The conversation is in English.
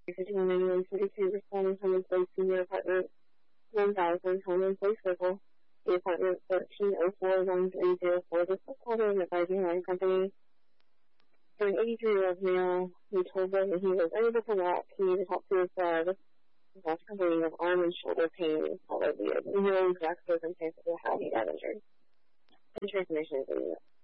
1591-42 responding commonplace senior apartment 1000 commonplace circle. The apartment 1304-1304. This was called an advising line company for an 83-year-old male who told them that he was unable to walk. He needed help to his bed. He was complaining of arm and shoulder pain, although we had no exact circumstances of how he got injured. The transmission is in